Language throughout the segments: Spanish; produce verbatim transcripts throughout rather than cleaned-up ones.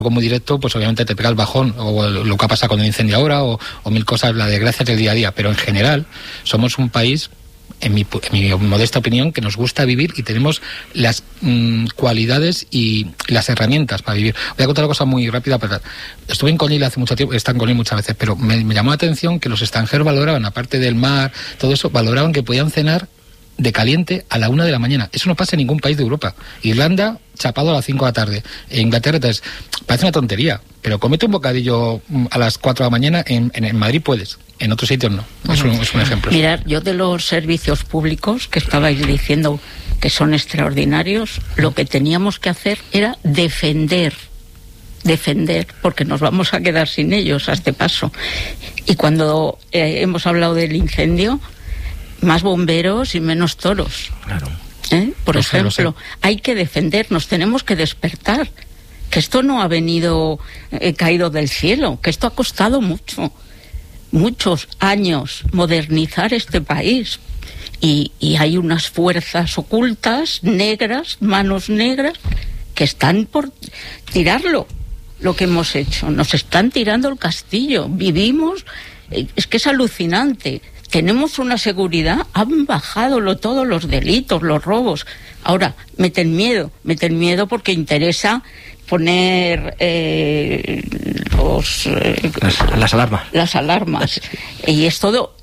muy directo, pues obviamente te pega el bajón, o lo que ha pasado con el incendio ahora, o, o mil cosas, la desgracia del día a día. Pero en general, somos un país, en mi, en mi modesta opinión, que nos gusta vivir y tenemos las mmm, cualidades y las herramientas para vivir. Voy a contar una cosa muy rápida. Pero estuve en Conil hace mucho tiempo, he estado en Conil muchas veces, pero me, me llamó la atención que los extranjeros valoraban, aparte del mar, todo eso, valoraban que podían cenar de caliente a la una de la mañana. Eso no pasa en ningún país de Europa. Irlanda, chapado a las cinco de la tarde. En Inglaterra, entonces, parece una tontería, pero comete un bocadillo a las cuatro de la mañana, en, en, en Madrid puedes, en otros sitios no. Uh-huh. Es, un, es un ejemplo. Mirad, yo de los servicios públicos que estabais diciendo que son extraordinarios, lo que teníamos que hacer era defender, defender, porque nos vamos a quedar sin ellos a este paso. Y cuando eh, hemos hablado del incendio, más bomberos y menos toros. Claro. ¿Eh? Por lo sé, ejemplo, hay que defendernos, tenemos que despertar. Que esto no ha venido eh, caído del cielo, que esto ha costado mucho, muchos años modernizar este país. Y, y hay unas fuerzas ocultas, negras, manos negras, que están por tirarlo, lo que hemos hecho. Nos están tirando el castillo. Vivimos, eh, es que es alucinante. Tenemos una seguridad, han bajado lo, todos los delitos, los robos. Ahora, meten miedo, meten miedo porque interesa poner eh, los, eh, las, las alarmas. Las alarmas. Y es todo.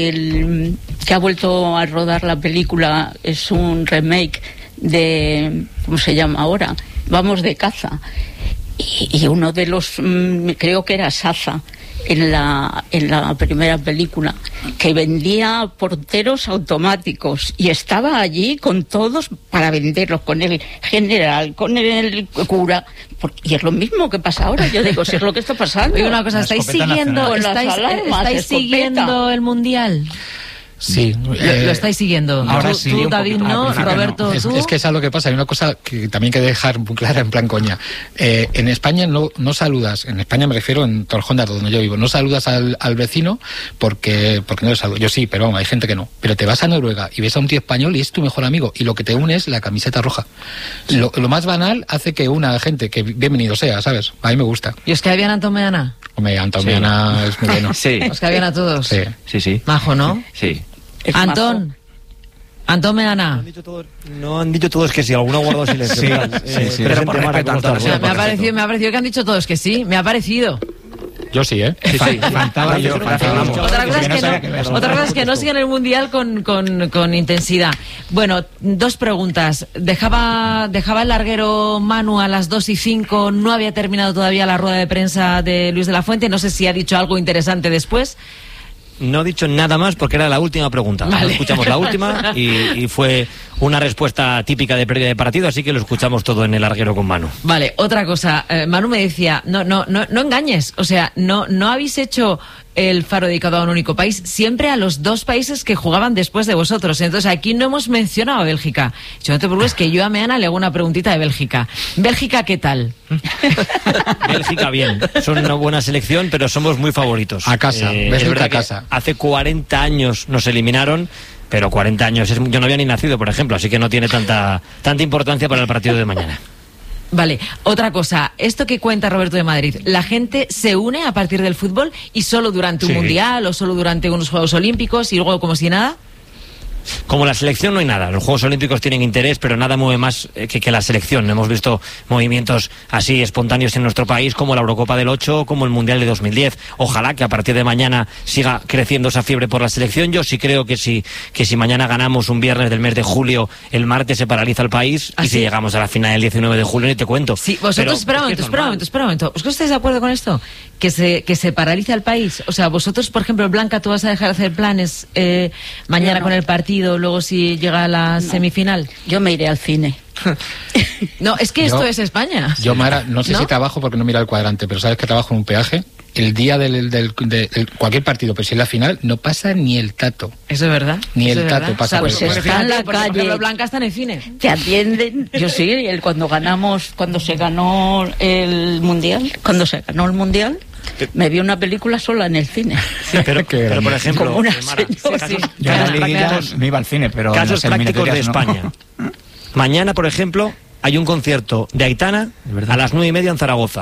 El que ha vuelto a rodar la película es un remake de, ¿cómo se llama ahora? Vamos de caza. Y, y uno de los, creo que era Saza, en la en la primera película, que vendía porteros automáticos y estaba allí con todos para venderlos, con el general, con el cura, porque, y es lo mismo que pasa ahora. Yo digo, si es lo que está pasando. Oye, una cosa, ¿estáis siguiendo, estáis, alarmas, ¿estáis siguiendo el Mundial? Sí. Lo, eh, lo estáis siguiendo. Ahora tú, sí, tú un David, poquito, no, al principio Roberto, no. Es, tú. es que es algo que pasa. Hay una cosa que también hay que dejar muy clara, en plan coña. Eh, en España no, no saludas, en España me refiero en Torrejonda, donde yo vivo, no saludas al, al vecino porque, porque no le saludas. Yo sí, pero vamos, hay gente que no. Pero te vas a Noruega y ves a un tío español y es tu mejor amigo, y lo que te une es la camiseta roja. Lo, lo más banal hace que una gente, que bienvenido sea, ¿sabes? A mí me gusta. ¿Y os cae bien Antón Meana? Hombre, Antón Meana sí. es muy bueno. Sí. ¿Os cae bien a todos? Sí. Sí, sí. Majo, ¿no? Sí. Es Antón. majo. Antón Meana. Han dicho todos, no han dicho todos que sí, alguno ha guardado silencio. Sí, eh, sí, sí. presente, Pero por Mara, respeto, ¿cómo Antón, estás? sí, Me ha, por parecido, me ha parecido que han dicho todos que sí. Me ha parecido. Yo sí, ¿eh? Sí, sí. Faltaba yo, faltaba. Otra cosa es que no, otra cosa es que no sigan el Mundial con, con, con intensidad. Bueno, dos preguntas. Dejaba, dejaba el larguero Manu a las dos y cinco. No había terminado todavía la rueda de prensa de Luis de la Fuente. No sé si ha dicho algo interesante después. No he dicho nada más porque era la última pregunta. Vale. Escuchamos la última y, y fue una respuesta típica de pérdida de partido, así que lo escuchamos todo en el larguero con Manu. Vale, otra cosa. Eh, Manu me decía, no, no, no, no engañes. O sea, no, no habéis hecho el Faro dedicado a un único país, siempre a los dos países que jugaban después de vosotros. Entonces aquí no hemos mencionado a Bélgica. Yo no te preocupes que yo a Meana le hago una preguntita de Bélgica. ¿Bélgica qué tal? Bélgica bien, son una buena selección, pero somos muy favoritos. A casa, Eh, Bélgica es verdad a que casa. hace cuarenta años nos eliminaron, pero cuarenta años, es, yo no había ni nacido, por ejemplo, así que no tiene tanta, tanta importancia para el partido de mañana. Vale, otra cosa, esto que cuenta Roberto de Madrid, ¿la gente se une a partir del fútbol y solo durante un Sí. mundial o solo durante unos Juegos Olímpicos y luego como si nada? Como la selección no hay nada. Los Juegos Olímpicos tienen interés, pero nada mueve más eh, que, que la selección. Hemos visto movimientos así espontáneos en nuestro país, como la Eurocopa del ocho, como el Mundial de dos mil diez. Ojalá que a partir de mañana siga creciendo esa fiebre por la selección. Yo sí creo que si, que si mañana ganamos un viernes del mes de julio, el martes se paraliza el país. ¿Ah, y sí? si llegamos a la final del diecinueve de julio, ni te cuento. Sí, vosotros, Pero espera un es que momento, es espera un normal. momento, espera un momento. ¿Vosotros estáis de acuerdo con esto? Que se, que se paraliza el país. O sea, vosotros, por ejemplo, Blanca, tú vas a dejar de hacer planes eh, mañana Yo no. con el partido, luego si llega a la No. semifinal. Yo me iré al cine. No, es que Yo- esto es España. Yo, Mara, no sé ¿No? si trabajo porque no mira el cuadrante, pero sabes que trabajo en un peaje. El día del, del, de, de cualquier partido, pero si es la final, no pasa ni el tato. Eso es verdad. Ni eso el es tato verdad. pasa O sea, por pues eso. Está en la porque, por calle. ejemplo, Blanca está en el cine. Te atienden. Yo sí, el, cuando ganamos, cuando se ganó el Mundial, cuando se ganó el Mundial, me vi una película sola en el cine. Pero, Qué pero, por grande. ejemplo, Como una eh, Mara, señora. casos- Yo en la casos liguilla prácticos- no iba al cine, pero en Casos las prácticos de eliminatorias no. España. Mañana, por ejemplo, hay un concierto de Aitana Es verdad. a las nueve y media en Zaragoza.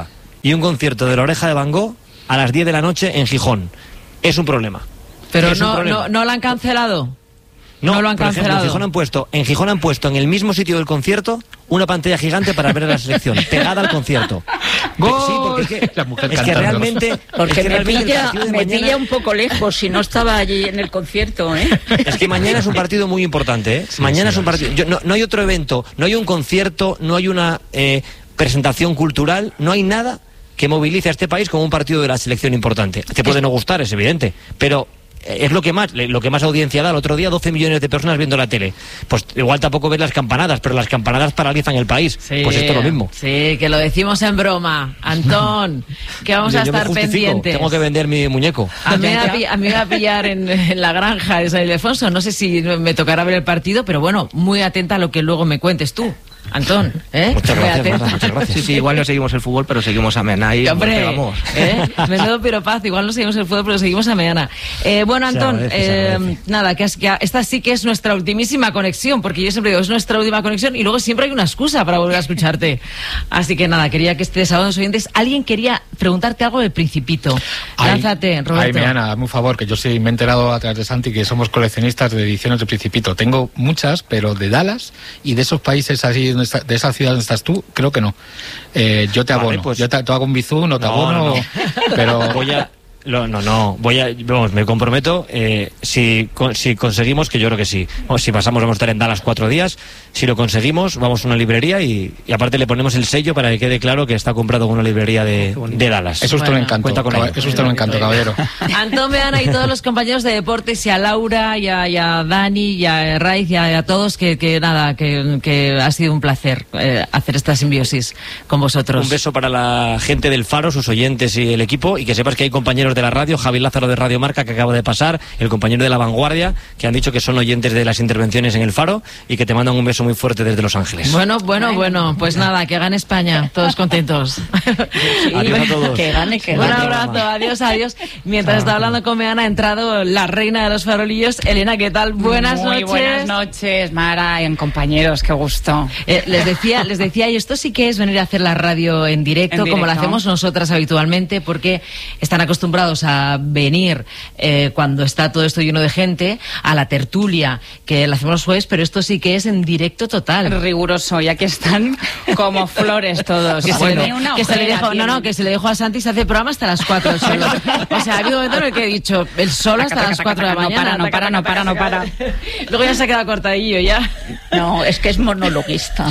y un concierto de La Oreja de Van Gogh a las diez de la noche en Gijón. Es un problema. Pero es un no, problema. no, no la han cancelado. No, no lo han por ejemplo, cancelado. en Gijón han puesto, en Gijón han puesto en el mismo sitio del concierto una pantalla gigante para ver la selección, pegada al concierto. ¡Gol! Sí, porque es que, La mujer es que cantando. realmente, Porque es que me, realmente el pilla, partido de me mañana- pilla un poco lejos si no estaba allí en el concierto, ¿eh? Es que mañana es un partido muy importante, ¿eh? Sí, mañana sí, es un partido. Yo, no, no hay otro evento, no hay un concierto, no hay una eh, presentación cultural, no hay nada que movilice a este país como un partido de la selección importante. Te puede no gustar, es evidente, pero es lo que más lo que más audiencia da. El otro día doce millones de personas viendo la tele. Pues igual tampoco ves las campanadas, pero las campanadas paralizan el país. Sí, pues esto es lo mismo. Sí, que lo decimos en broma. Antón, que vamos Yo- a yo me estar justifico, pendientes. tengo que vender mi muñeco. A mí, me va a pi- a mí me va a pillar en, en la granja de San Ildefonso. No sé si me tocará ver el partido, pero bueno, muy atenta a lo que luego me cuentes tú, Antón. ¿eh? Muchas Muy gracias, atenta. Marta, muchas gracias. Sí, sí, igual no seguimos el fútbol, pero seguimos a Mena y Hombre, vamos. ¿eh? Menudo piropazo, igual no seguimos el fútbol, pero seguimos a Meana. Eh, bueno, Se Antón, agradece, se eh, agradece. nada, que, es- que esta sí que es nuestra ultimísima conexión, porque yo siempre digo, es nuestra última conexión y luego siempre hay una excusa para volver a escucharte. Así que nada, quería que estés a los oyentes. Alguien quería preguntarte algo del Principito. Lánzate, Ay, Roberto. Meana, hazme un favor, que yo sí me he enterado a través de Santi que somos coleccionistas de ediciones de Principito. Tengo muchas, pero de Dallas y de esos países así, donde está- de esas ciudades donde estás tú, creo que no. Eh, yo te Vale, abono. pues- Yo te, te hago un bizum o te No, abono, no, no. pero Voy a... lo- no, no, voy a, vamos, me comprometo, eh, si, con- si conseguimos, que yo creo que sí, o si pasamos vamos a estar en Dallas cuatro días, si lo conseguimos, vamos a una librería y, y aparte le ponemos el sello para que quede claro que está comprado con una librería de, de Dallas. eso es usted Bueno, un encanto. cuenta con caba- ello. Eso es usted un encanto, caballero. Antón Meana y todos los compañeros de deportes, y a Laura, y a, y a Dani, y a Raiz, y a, y a todos, que, que nada, que, que ha sido un placer eh, hacer esta simbiosis con vosotros. Un beso para la gente del Faro, sus oyentes y el equipo, y que sepas que hay compañeros de la radio, Javi Lázaro de Radio Marca, que acaba de pasar, el compañero de La Vanguardia, que han dicho que son oyentes de las intervenciones en el Faro y que te mandan un beso muy fuerte desde Los Ángeles. Bueno, bueno, bueno, pues nada, que gane España, todos contentos. Adiós a todos. Que gane, que Un gane. abrazo, adiós, adiós. Mientras está hablando con Meana, ha entrado la reina de los farolillos, Elena, ¿qué tal? Buenas Muy noches. buenas noches, Mara, y compañeros, qué gusto. Eh, les decía, les decía, y esto sí que es venir a hacer la radio en directo, En como lo directo. hacemos nosotras habitualmente, porque están acostumbrados a venir eh, cuando está todo esto lleno de gente, a la tertulia, que la hacemos los jueves, pero esto sí que es en directo total. Riguroso, y aquí están como flores todos. Que, se, Bueno, le, que se le dejó, no, no, que se le dejó a Santi, se hace programa hasta las cuatro el solo. O sea, ha habido un momento en el que he dicho, el solo hasta las cuatro de la No mañana. para, no para, no para, no para. Luego ya se ha quedado cortadillo, ya. No, es que es monologuista.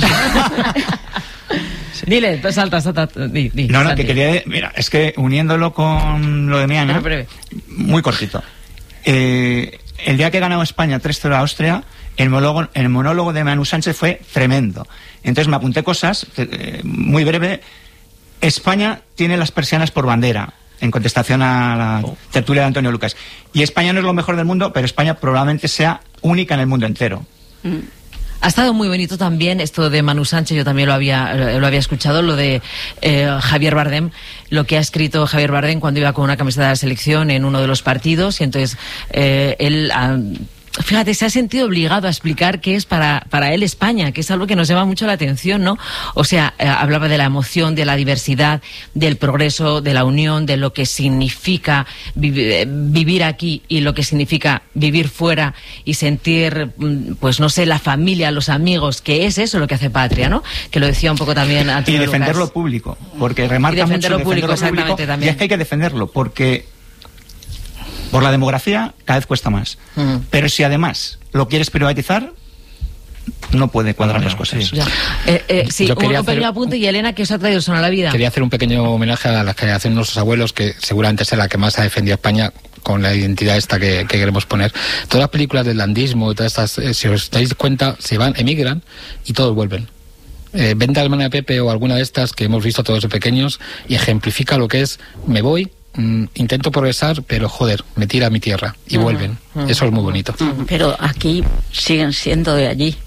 Dile, pues salta, salta. Di, di, No, no, Santi. que quería... Mira, es que uniéndolo con lo de Meana, Pero breve. muy cortito. Eh, el día que ganó España tres cero a Austria, el monólogo, el monólogo de Manu Sánchez fue tremendo. Entonces me apunté cosas, eh, muy breve. España tiene las persianas por bandera, en contestación a la tertulia de Antonio Lucas. Y España no es lo mejor del mundo, pero España probablemente sea única en el mundo entero. Ha estado muy bonito también esto de Manu Sánchez, yo también lo había lo había escuchado, lo de eh, Javier Bardem, lo que ha escrito Javier Bardem cuando iba con una camiseta de la selección en uno de los partidos, y entonces eh, él... ha- Fíjate, se ha sentido obligado a explicar qué es para, para él España, que es algo que nos llama mucho la atención, ¿no? O sea, eh, hablaba de la emoción, de la diversidad, del progreso, de la unión, de lo que significa vivi- eh, vivir aquí y lo que significa vivir fuera y sentir, mm, pues no sé, la familia, los amigos, que es eso lo que hace patria, ¿no? Que lo decía un poco también Y Antonio defender Lucas. lo público, porque remarca Y defender mucho lo público, defender lo exactamente, también. Y es que hay que defenderlo, porque por la demografía cada vez cuesta más. Mm. Pero si además lo quieres privatizar, no puede cuadrar No, las cosas. sí. Ya. Eh, eh, sí, Yo un, quería un pequeño hacer- apunte, y Elena, que os ha traído son a la vida. Quería hacer un pequeño homenaje a la generación de nuestros abuelos, que seguramente es la que más ha defendido a España con la identidad esta que, que queremos poner. Todas las películas del landismo y todas estas, eh, si os dais cuenta, se van, emigran y todos vuelven. Eh, Vente al Hermana de Pepe o alguna de estas que hemos visto todos de pequeños y ejemplifica lo que es, me voy, mm, intento progresar, pero joder, me tira a mi tierra y vuelven. Eso es muy bonito. Pero aquí siguen siendo de allí.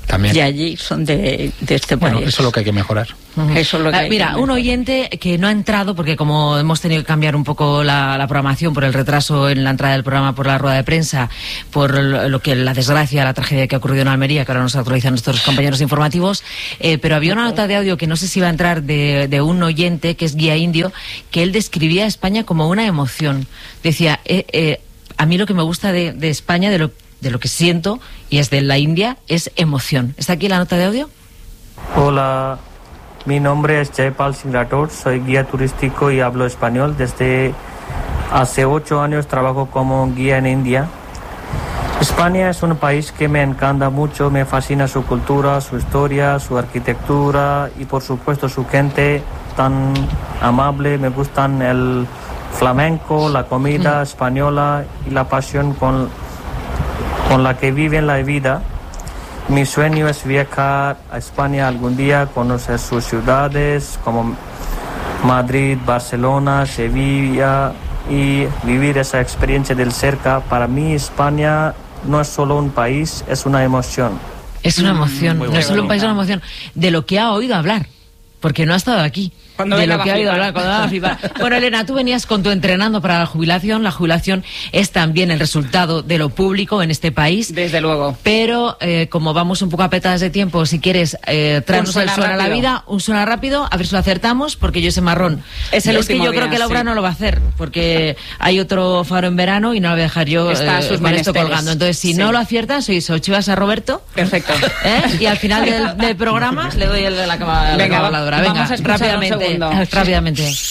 También. Y allí son de, de este Bueno, país. eso es lo que hay que mejorar. Uh-huh. Eso es lo que Ah, hay mira, que un mejorar. oyente que no ha entrado, porque como hemos tenido que cambiar un poco la, la programación por el retraso en la entrada del programa, por la rueda de prensa, por lo, lo que la desgracia, la tragedia que ha ocurrido en Almería, que ahora nos actualizan nuestros compañeros informativos, eh, pero había una nota de audio que no sé si iba a entrar de, de un oyente, que es Guía Indio, que él describía a España como una emoción. Decía, eh, eh, a mí lo que me gusta de, de España, de lo, de lo que siento, y es de la India, es emoción. ¿Está aquí la nota de audio? Hola, mi nombre es Jaypal Singh Rathod, soy guía turístico y hablo español. Desde hace ocho años trabajo como guía en India. España es un país que me encanta mucho, me fascina su cultura, su historia, su arquitectura y por supuesto su gente tan amable. Me gustan el flamenco, la comida mm. española y la pasión con, con la que viven la vida. Mi sueño es viajar a España algún día, conocer sus ciudades como Madrid, Barcelona, Sevilla y vivir esa experiencia del cerca. Para mí España no es solo un país, es una emoción. Es una emoción, Muy no es solo un país, es una bonita. emoción. De lo que ha oído hablar, porque no ha estado aquí. Cuando de venga lo va que a ha oído flipar. hablar, cuando va a flipar. Bueno, Elena, tú venías con tu entrenando para la jubilación. La jubilación es también el resultado de lo público en este país. Desde luego. Pero eh, como vamos un poco apretadas de tiempo, si quieres eh, traernos Un el suena suena a la rápido. vida, un suena rápido, a ver si lo acertamos, porque yo ese marrón. Es el que último yo día, creo que Laura sí. no lo va a hacer, porque hay otro faro en verano y no lo voy a dejar yo Está a sus con esto menesteres. colgando. Entonces, si Sí. no lo aciertas, sois o chivas a Roberto. Perfecto. ¿Eh? Y al final del, del programa le doy el de la cama la Venga, voladora. va- Venga, vamos a escuchar un rápidamente, segundo. rápidamente.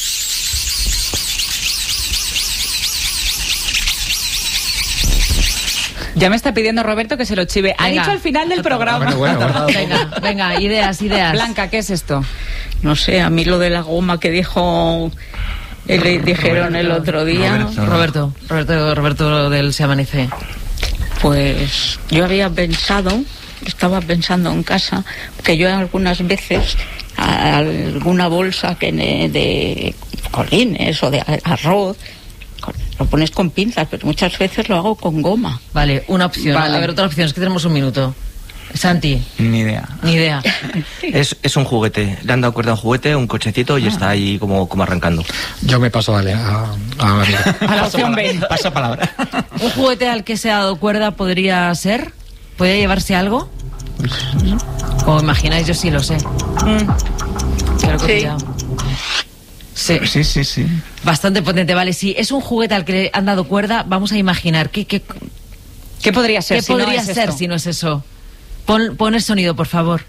Ya me está pidiendo Roberto que se lo chive. Ha Venga. dicho al final del programa. Bueno, bueno, bueno. Venga, venga, ideas, ideas. Blanca, ¿qué es esto? No sé, a mí lo de la goma que dijo, eh, le dijeron el otro día, Roberto. Roberto, Roberto, Roberto del Se Amanece. pues yo había pensado, estaba pensando en casa, que yo algunas veces a- alguna bolsa que ne- de colines o de a- arroz con- lo pones con pinzas, pero muchas veces lo hago con goma. Vale, una opción. Vale. A ver, otra opción, es que tenemos un minuto. Santi, Ni idea. ni idea. Es, es un juguete. Le han dado cuerda a un juguete, un cochecito y está ahí como, como arrancando. Yo me paso vale, a, a María. A la opción B. Pasa palabra. ¿Un juguete al que se ha dado cuerda podría ser? ¿Podría llevarse algo? Como imagináis, yo sí lo sé. Claro que Sí. cuidado. Sí, Sí, sí, sí. bastante potente. Vale, si es un juguete al que le han dado cuerda, vamos a imaginar qué, qué, ¿Qué podría ser? qué si no podría es ser esto? si no es eso. Pon, pon el sonido, por favor.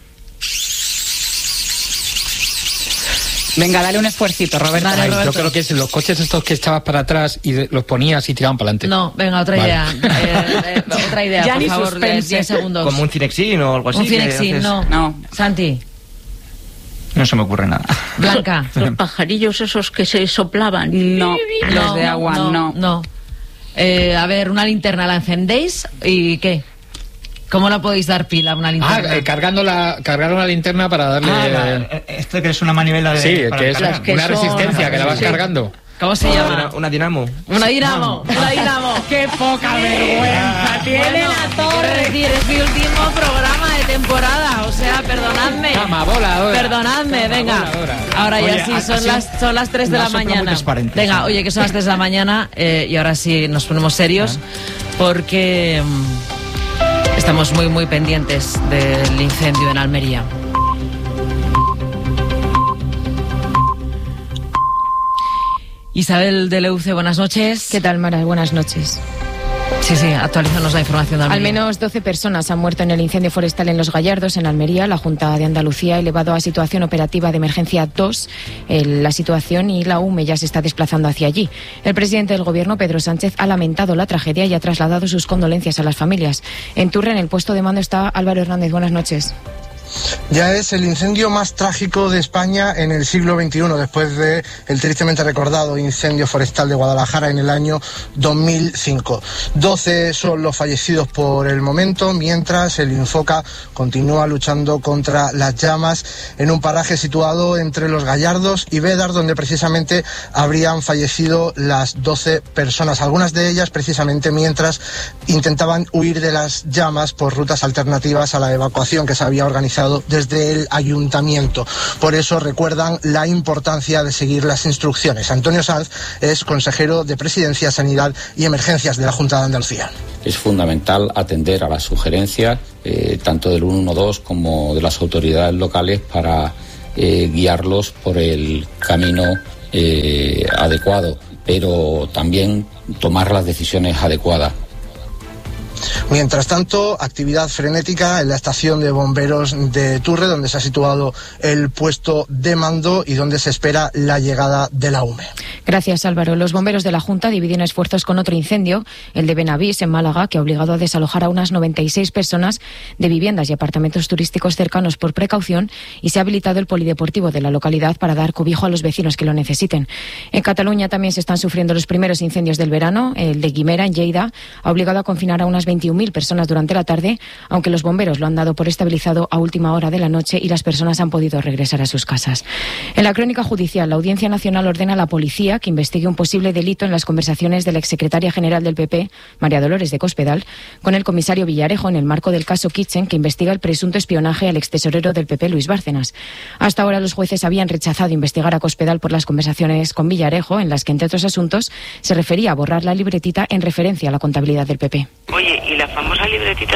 Venga, dale un esfuercito, Roberto. Vale, Ay, Roberto. yo creo que es los coches estos que echabas para atrás y de- los ponías y tiraban para adelante. No, venga, otra Vale. idea. Eh, eh, otra idea, Ya por ni favor, suspense. diez segundos. Como un Cinexin o algo así. Un que Cinexin, haces- no. No. Santi, No se me ocurre nada. Blanca. Los pajarillos esos que se soplaban. No, los de agua, no. No. Eh, a ver, una linterna la encendéis y ¿qué? ¿Cómo la podéis dar pila a una Ah, linterna? eh, cargando la, cargar una linterna para darle... Ah, la- eh, esto que es una manivela de. sí, para que es cargar. que una son- resistencia que la vas sí. cargando. ¿Cómo se Una, llama? una dinamo. Una dinamo, una dinamo. ¡Qué poca vergüenza tiene Bueno, la quiero torre! decir, es mi último programa de temporada, o sea, perdonadme. Cama voladora. Perdonadme, Cama venga. voladora. Ahora ya Oye, sí, ha- son ha sido las, son las tres de una la sopla muy mañana. transparente, Venga, sí. oye, que son las tres de la mañana eh, y ahora sí nos ponemos serios porque mm, estamos muy, muy pendientes del incendio en Almería. Isabel de Leuce, buenas noches. ¿Qué tal, Mara? Buenas noches. Sí, sí, actualízanos la información de Al Almería. menos doce personas han muerto en el incendio forestal en Los Gallardos, en Almería. La Junta de Andalucía ha elevado a situación operativa de emergencia dos el- la situación y la U M E ya se está desplazando hacia allí. El presidente del Gobierno, Pedro Sánchez, ha lamentado la tragedia y ha trasladado sus condolencias a las familias. En Turre, en el puesto de mando, está Álvaro Hernández. Buenas noches. Ya es el incendio más trágico de España en el siglo veintiuno, después de el tristemente recordado incendio forestal de Guadalajara en el año dos mil cinco. doce son los fallecidos por el momento, mientras el Infoca continúa luchando contra las llamas en un paraje situado entre Los Gallardos y Bédar, donde precisamente habrían fallecido las doce personas, algunas de ellas precisamente mientras intentaban huir de las llamas por rutas alternativas a la evacuación que se había organizado desde el ayuntamiento. Por eso recuerdan la importancia de seguir las instrucciones. Antonio Sanz es consejero de Presidencia, Sanidad y Emergencias de la Junta de Andalucía. Es fundamental atender a las sugerencias eh, tanto del ciento doce como de las autoridades locales para eh, guiarlos por el camino eh, adecuado, pero también tomar las decisiones adecuadas. Mientras tanto, actividad frenética en la estación de bomberos de Turre, donde se ha situado el puesto de mando y donde se espera la llegada de la U M E. Gracias, Álvaro. Los bomberos de la Junta dividen esfuerzos con otro incendio, el de Benavís, en Málaga, que ha obligado a desalojar a unas noventa y seis personas de viviendas y apartamentos turísticos cercanos por precaución, y se ha habilitado el polideportivo de la localidad para dar cobijo a los vecinos que lo necesiten. En Cataluña también se están sufriendo los primeros incendios del verano. El de Guimera, en Lleida, ha obligado a confinar a unas veintiún mil personas durante la tarde, aunque los bomberos lo han dado por estabilizado a última hora de la noche y las personas han podido regresar a sus casas. En la crónica judicial, la Audiencia Nacional ordena a la policía que investigue un posible delito en las conversaciones de la exsecretaria general del P P, María Dolores de Cospedal, con el comisario Villarejo en el marco del caso Kitchen, que investiga el presunto espionaje al extesorero del P P, Luis Bárcenas. Hasta ahora los jueces habían rechazado investigar a Cospedal por las conversaciones con Villarejo, en las que, entre otros asuntos, se refería a borrar la libretita en referencia a la contabilidad del P P. Oye, ¿y la famosa libretita?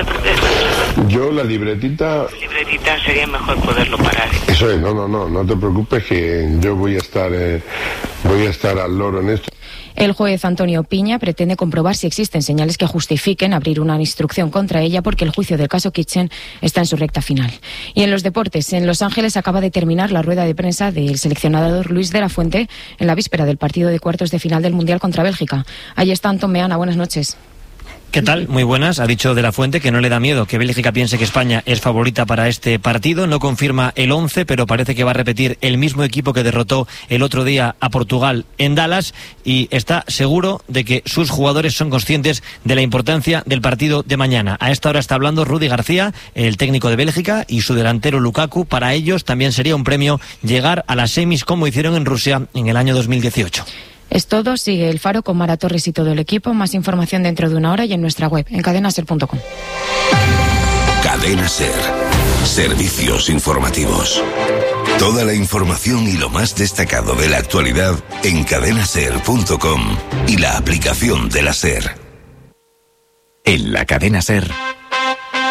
Yo la libretita... La libretita sería mejor poderlo parar. Eso es, no, no, no, no te preocupes que yo voy a estar, eh, voy a estar al loro en esto. El juez Antonio Piña pretende comprobar si existen señales que justifiquen abrir una instrucción contra ella, porque el juicio del caso Kitchen está en su recta final. Y en los deportes, en Los Ángeles acaba de terminar la rueda de prensa del seleccionador Luis de la Fuente en la víspera del partido de cuartos de final del Mundial contra Bélgica. Ahí está Antón Meana, buenas noches. ¿Qué tal? Muy buenas. Ha dicho De la Fuente que no le da miedo que Bélgica piense que España es favorita para este partido. No confirma el once, pero parece que va a repetir el mismo equipo que derrotó el otro día a Portugal en Dallas, y está seguro de que sus jugadores son conscientes de la importancia del partido de mañana. A esta hora está hablando Rudi García, el técnico de Bélgica, y su delantero Lukaku. Para ellos también sería un premio llegar a las semis como hicieron en Rusia en el año dos mil dieciocho. Es todo. Sigue El Faro con Mara Torres y todo el equipo. Más información dentro de una hora y en nuestra web, en cadena ser punto com. Cadena Ser. Servicios informativos. Toda la información y lo más destacado de la actualidad en cadena ser punto com y la aplicación de la Ser. En la Cadena Ser,